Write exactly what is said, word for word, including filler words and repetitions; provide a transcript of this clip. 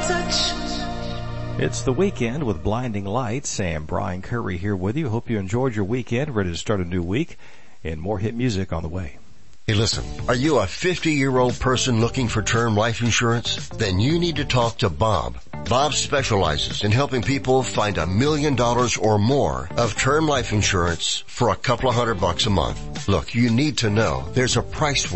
touch. It's the weekend with Blinding Lights. Sam Brian Curry here with you. Hope you enjoyed your weekend. Ready to start a new week. And more hit music on the way. Hey, listen, are you a fifty-year-old person looking for term life insurance? Then you need to talk to Bob. Bob specializes in helping people find a million dollars or more of term life insurance for a couple of hundred bucks a month. Look, you need to know there's a price